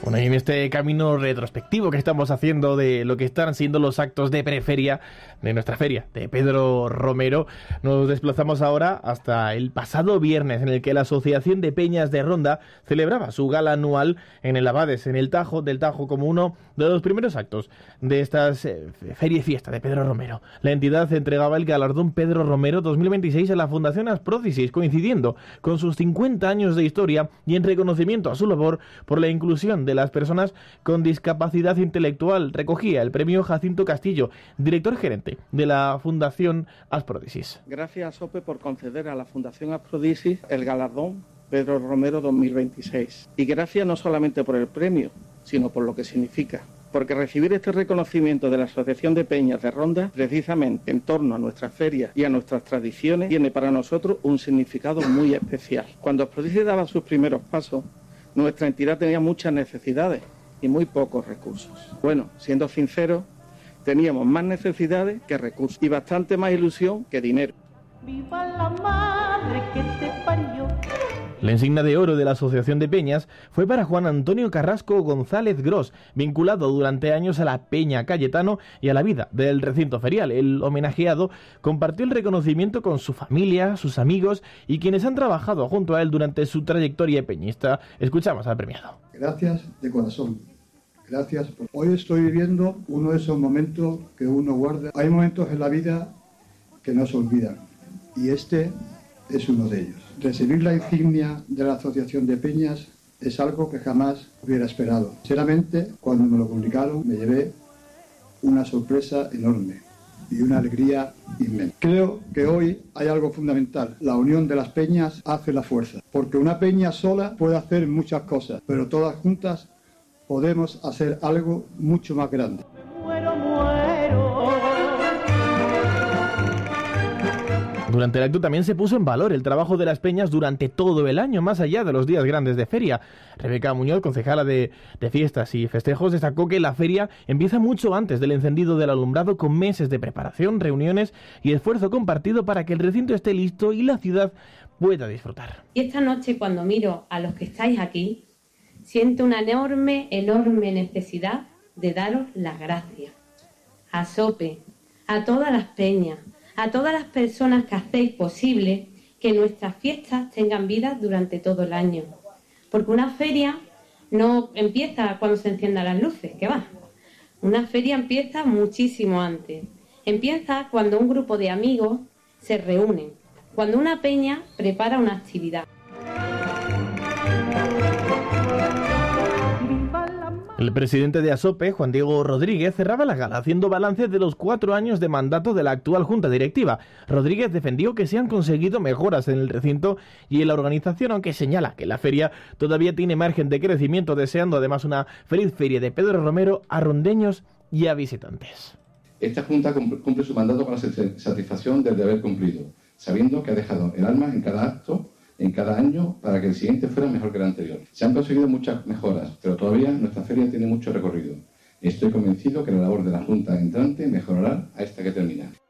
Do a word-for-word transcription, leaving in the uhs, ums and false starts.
Bueno, y en este camino retrospectivo que estamos haciendo de lo que están siendo los actos de preferia de nuestra feria de Pedro Romero, nos desplazamos ahora hasta el pasado viernes, en el que la Asociación de Peñas de Ronda celebraba su gala anual en el Abades, en el Tajo del Tajo, como uno de los primeros actos de estas eh, feria y fiesta de Pedro Romero. La entidad entregaba el galardón Pedro Romero dos mil veintiséis a la Fundación Aspródisis, coincidiendo con sus cincuenta años de historia y en reconocimiento a su labor por la inclusión de de las personas con discapacidad intelectual. Recogía el premio Jacinto Castillo, director gerente de la Fundación Aspródisis. Gracias a SOPE por conceder a la Fundación Aspródisis el galardón Pedro Romero dos mil veintiséis. Y gracias no solamente por el premio, sino por lo que significa. Porque recibir este reconocimiento de la Asociación de Peñas de Ronda, precisamente en torno a nuestras ferias y a nuestras tradiciones, tiene para nosotros un significado muy especial. Cuando Aspródisis daba sus primeros pasos, nuestra entidad tenía muchas necesidades y muy pocos recursos. Bueno, siendo sinceros, teníamos más necesidades que recursos y bastante más ilusión que dinero. ¡Viva la madre que te parió! La insignia de oro de la Asociación de Peñas fue para Juan Antonio Carrasco González Gros, vinculado durante años a la Peña Cayetano y a la vida del recinto ferial. El homenajeado compartió el reconocimiento con su familia, sus amigos y quienes han trabajado junto a él durante su trayectoria peñista. Escuchamos al premiado. Gracias de corazón. Gracias. Por... Hoy estoy viviendo uno de esos momentos que uno guarda. Hay momentos en la vida que no se olvidan y este es uno de ellos. Recibir la insignia de la Asociación de Peñas es algo que jamás hubiera esperado. Sinceramente, cuando me lo comunicaron, me llevé una sorpresa enorme y una alegría inmensa. Creo que hoy hay algo fundamental. La unión de las peñas hace la fuerza. Porque una peña sola puede hacer muchas cosas, pero todas juntas podemos hacer algo mucho más grande. Muero, muero. Durante el acto también se puso en valor el trabajo de las peñas durante todo el año, más allá de los días grandes de feria. Rebeca Muñoz, concejala de, de fiestas y festejos, destacó que la feria empieza mucho antes del encendido del alumbrado, con meses de preparación, reuniones y esfuerzo compartido para que el recinto esté listo y la ciudad pueda disfrutar. Y esta noche, cuando miro a los que estáis aquí, siento una enorme, enorme necesidad de daros las gracias. A SOPE, a todas las peñas, a todas las personas que hacéis posible que nuestras fiestas tengan vida durante todo el año. Porque una feria no empieza cuando se enciendan las luces, que va. Una feria empieza muchísimo antes. Empieza cuando un grupo de amigos se reúnen, cuando una peña prepara una actividad. El presidente de ASOPE, Juan Diego Rodríguez, cerraba la gala haciendo balance de los cuatro años de mandato de la actual Junta Directiva. Rodríguez defendió que se han conseguido mejoras en el recinto y en la organización, aunque señala que la feria todavía tiene margen de crecimiento, deseando además una feliz feria de Pedro Romero a rondeños y a visitantes. Esta Junta cumple su mandato con la satisfacción del deber cumplido, sabiendo que ha dejado el alma en cada acto, en cada año, para que el siguiente fuera mejor que el anterior. Se han conseguido muchas mejoras, pero todavía nuestra feria tiene mucho recorrido. Estoy convencido que la labor de la Junta entrante mejorará a esta que termina.